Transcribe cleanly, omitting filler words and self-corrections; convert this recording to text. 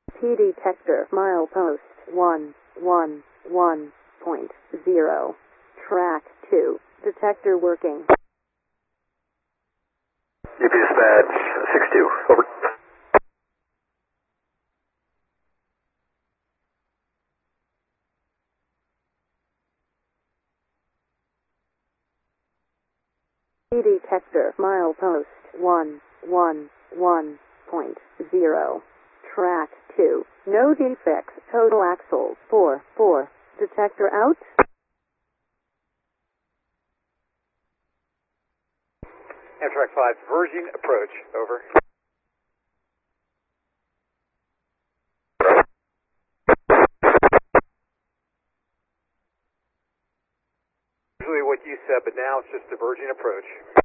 T detector milepost 111.0. Track 2. Detector working. UP dispatch 62. Over. T detector milepost 111.0. Track 2. No defects. Total axles 4. Detector out. Amtrak 5, Virgin approach. Over. Usually what you said, but now it's just a Virgin approach.